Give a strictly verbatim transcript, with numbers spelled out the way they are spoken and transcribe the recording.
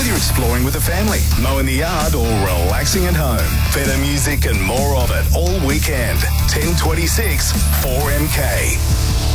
Whether you're exploring with a family, mowing the yard or relaxing at home, better music and more of it all weekend. ten twenty-six four M K.